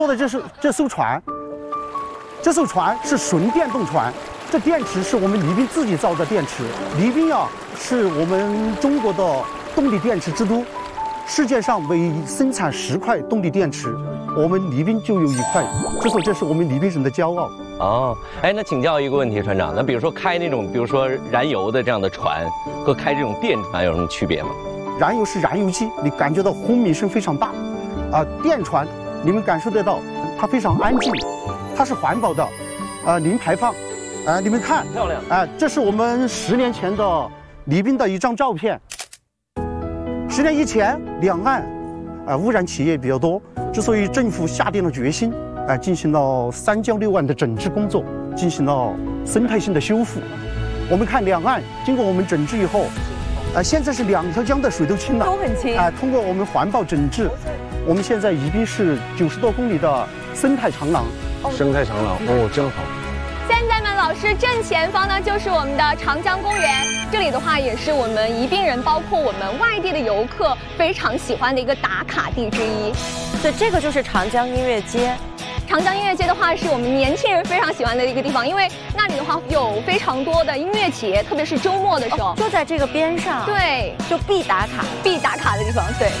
说的就是这艘船，这艘船是纯电动船，这电池是我们宜宾自己造的电池。宜宾啊，是我们中国的动力电池之都，世界上每生产10块动力电池，我们宜宾就有1块，所以说这是我们宜宾人的骄傲。 哦，哎，那请教一个问题，船长，那比如说开那种，比如说燃油的这样的船，和开这种电船有什么区别吗？ 燃油是燃油机，你感觉到轰鸣声非常大，电船你们感受得到，它非常安静，它是环保的，零排放，你们看， 漂亮， 这是我们10年前的宜宾的一张照片。10年以前，两岸污染企业比较多，之所以政府下定了决心，进行了3江6岸的整治工作，进行了生态性的修复。我们看两岸经过我们整治以后，现在是2条江的水都清了， 都很清。 通过我们环保整治，我们现在宜宾是90多公里的生态长廊。 生态长廊，哦，真好。 现在呢，老师正前方呢就是我们的长江公园，这里的话也是我们宜宾人，包括我们外地的游客非常喜欢的一个打卡地之一。 对，这个就是长江音乐街。 长江音乐街的话，是我们年轻人非常喜欢的一个地方，因为那里的话有非常多的音乐节，特别是周末的时候， 就在这个边上。 对， 就必打卡的地方。对。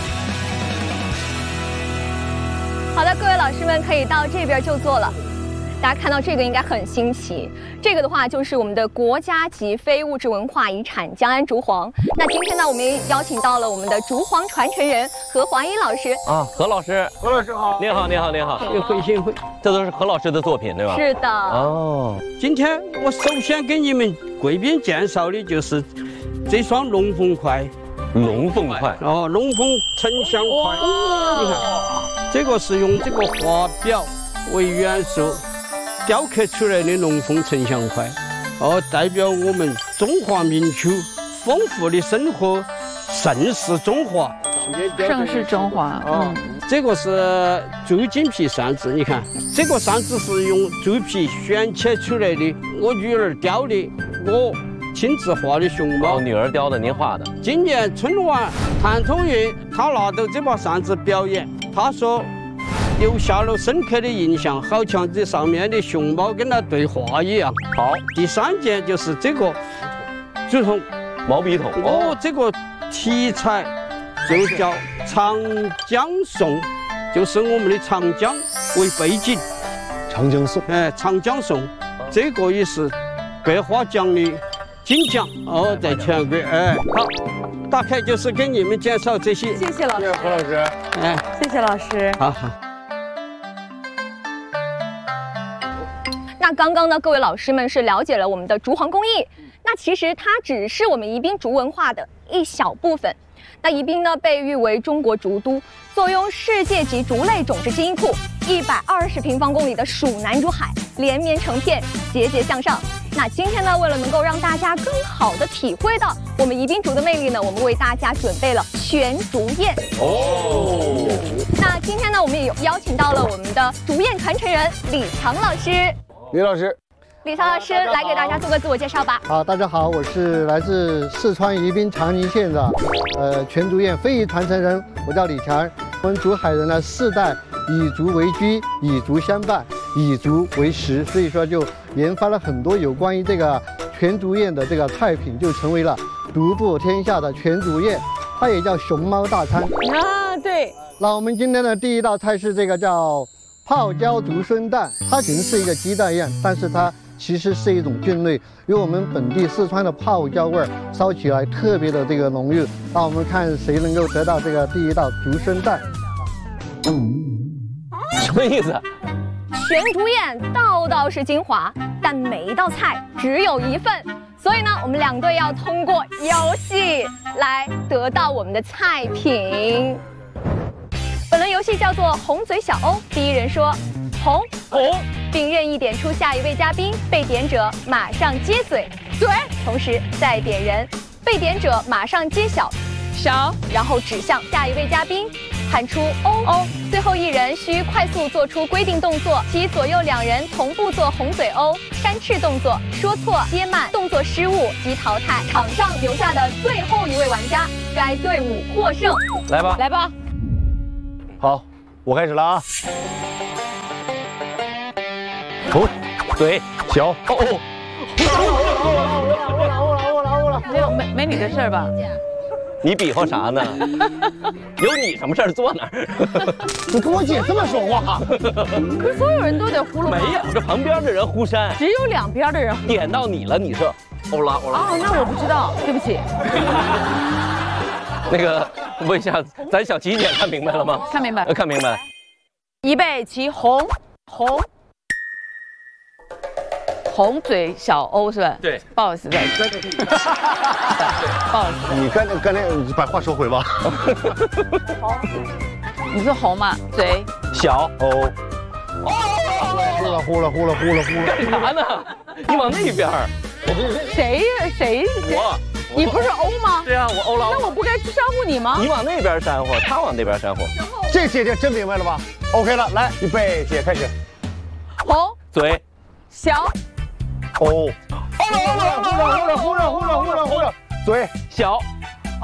好的，各位老师们可以到这边就坐了。大家看到这个应该很新奇，这个的话就是我们的国家级非物质文化遗产江安竹黄。那今天呢，我们也邀请到了我们的竹黄传承人何华一老师。 何老师， 何老师好， 您好，您好，您好。 幸会， 这都是何老师的作品，对吧？ 是的。 哦， 今天我首先给你们贵宾介绍的就是这双龙凤筷。 龙凤筷哦，龙凤呈祥筷。你看，这个是用这个华表为元素雕刻出来的龙凤呈祥筷，代表我们中华民族丰富的生活，盛世中华。 盛世中华。 这个是猪筋皮扇子，你看这个扇子是用猪皮旋切出来的，我女儿雕的，我亲自画的熊猫。 女儿雕的，您画的。 今年春晚，谭松韵他拿到这把扇子表演，他说留下了深刻的印象，好像这上面的熊猫跟他对话一样。 好， 第3件就是这个竹筒毛笔筒。 这个题材就叫长江颂，就是我们的长江为背景。 长江颂， 长江颂，这个也是百花奖的金奖在全国。好，大概就是给你们介绍这些。 谢谢老师， 谢谢何老师。 谢谢老师。 好。 那刚刚呢，各位老师们是了解了我们的竹黄工艺，那其实它只是我们宜宾竹文化的一小部分。那宜宾呢，被誉为中国竹都，坐拥世界级竹类种子基因库，120平方公里的蜀南竹海，连绵成片，节节向上。那今天呢，为了能够让大家更好的体会到我们宜宾竹的魅力呢，我们为大家准备了全竹宴。那今天呢，我们也邀请到了我们的竹宴传承人李强老师。 李老师， 李强老师来给大家做个自我介绍吧。 好，大家好，我是来自四川宜宾长宁县的全竹宴非遗传承人，我叫李强。我们竹海人呢，4代以竹为居，以竹相伴，以竹为食，所以说就研发了很多有关于这个全竹宴的这个菜品，就成为了独步天下的全竹宴，它也叫熊猫大餐对。 那我们今天的第1道菜是这个叫泡椒竹荪蛋，它其实是一个鸡蛋宴，但是它其实是一种菌类，有我们本地四川的泡椒味儿，烧起来特别的这个浓郁。那我们看谁能够得到这个第1道竹荪蛋。 什么意思？ 全竹宴道道是精华，但每一道菜只有1份，所以呢，我们2队要通过游戏来得到我们的菜品。本轮游戏叫做红嘴小欧，第一人说红，并任意点出下一位嘉宾，被点者马上接嘴，同时再点人，被点者马上揭晓，然后指向下一位嘉宾，喊出欧，最后一人需快速做出规定动作，其左右2人同步做红嘴欧、扇翅动作，说错、接慢、动作失误即淘汰。场上留下的最后一位玩家，该队伍获胜。 来吧。 好，我开始了啊。 头嘴小哦， 没你的事儿吧？ 你比划啥呢？有你什么事儿？坐哪儿？ 你跟我姐这么说话？ 不是所有人都得呼噜吗？ 没有，这旁边的人呼扇， 只有两边的人。 点到你了，你是欧拉欧拉。 哦，那我不知道，对不起。 那个问一下，咱小齐姐看明白了吗？ 看明白， 看明白。 预备起，红红红嘴小欧是吧？ 对， 不好意思，对，不好意思， 你刚才把话说回吧。 你是红嘛？嘴小欧。 呼了。 干啥呢？你往那边儿。 谁？ 我。 你不是欧吗？ 对啊，我欧拉。 那我不该去煽乎你吗？ 你往那边煽乎，他往那边煽乎。 这姐姐真明白了吧 ？OK 了，来，预备，姐开始。 红嘴小哦，呼了，嘴小欧。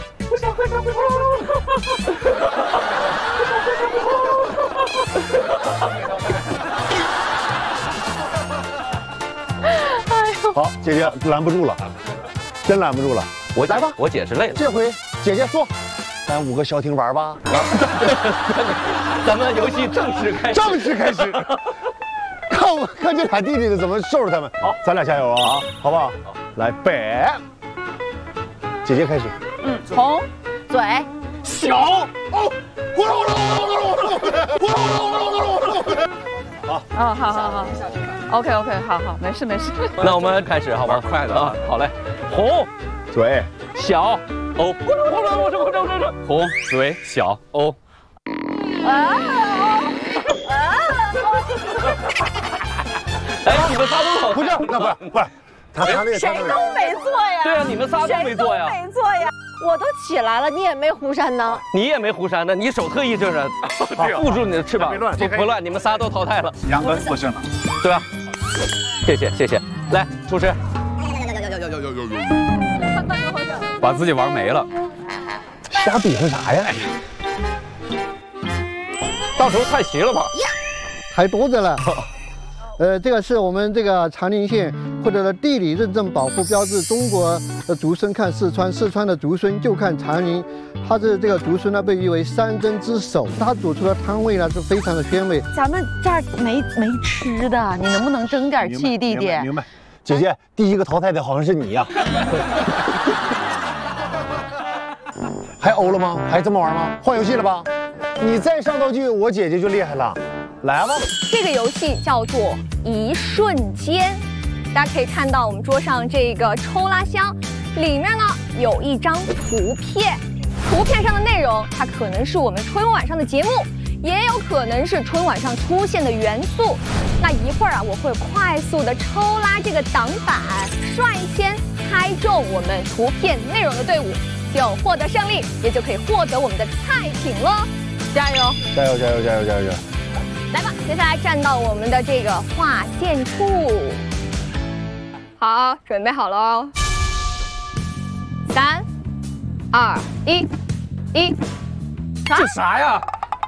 好，姐姐拦不住了，真拦不住了。 我来吧， 我姐是累了。 这回姐姐坐，咱5个消停玩吧。 咱们游戏正式开始。 正式开始。看这俩弟弟怎么收拾他们。好，咱俩加油啊，好不好？来，北。姐姐开始。 红嘴小哦，呼噜。 好 ，OK，好，没事。 那我们开始，好吧？快的啊，好嘞。红嘴小欧，我红嘴小欧。哎，你们仨都好， 不是，那不是，他那个谁都没做呀。 对啊，你们仨都没做呀。 没做呀，我都起来了，你也没胡扇呢。 你也没胡扇呢，你手特意就是护住你的翅膀，不乱，你们仨都淘汰了。 杨哥获胜了， 对吧？谢谢，来出师。 把自己玩没了， 瞎比划啥呀？ 到时候太齐了吧？ 还多着了。这个是我们这个长宁县获得了地理认证保护标志，中国的竹荪看四川，四川的竹荪就看长宁。它是这个竹荪呢，被誉为山珍之首，它煮出的汤味呢是非常的鲜味。 咱们这儿没吃的，你能不能争点气，弟弟？ 明白。姐姐，第一个淘汰的好像是你呀。还欧了吗？还这么玩吗？换游戏了吧？你再上道具，我姐姐就厉害了。来吧， 这个游戏叫做一瞬间。大家可以看到我们桌上这个抽拉箱，里面呢有一张图片，图片上的内容它可能是我们春晚上的节目，也有可能是春晚上出现的元素。那一会儿啊，我会快速的抽拉这个挡板，率先猜中我们图片内容的队伍就获得胜利，也就可以获得我们的菜品了。加油！ 加油！ 来吧，接下来站到我们的这个划线处。好，准备好了哦。3、2、1， 这啥呀？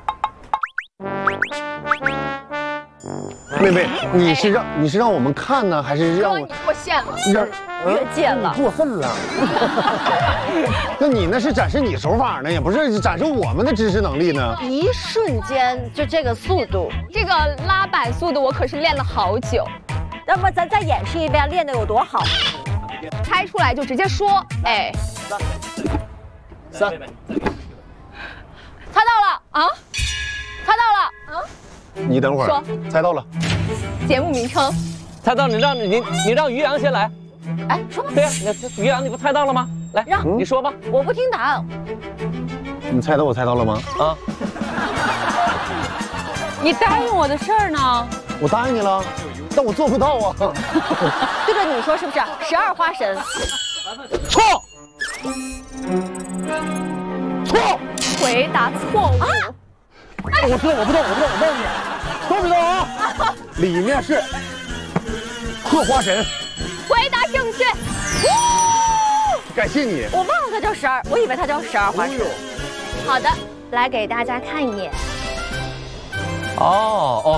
妹妹，你是让我们看呢，还是让我过线了？ 越界了， 过分了。那你那是展示你手法呢，也不是展示我们的知识能力呢。 一瞬间就这个速度， 这个拉板速度我可是练了好久。 要不咱再演示一遍，练的有多好？ 猜出来就直接说，哎， 三， 猜到了啊！猜到了啊！ 你等会儿， 说猜到了。 节目名称， 猜到你让于洋先来。 哎，说吧。 对呀，于洋你不猜到了吗？来，你说吧。 我不听答案。 你猜到我猜到了吗？ 啊！ 你答应我的事儿呢？ 我答应你了，但我做不到啊。 对着你说是不是？12花神。 错。 回答错误。 我知道，我告诉你，对不对啊？里面是荷花神。 回答正确。 感谢你。 我忘了它叫12，我以为它叫12花神。 好的，来给大家看一眼。 哦，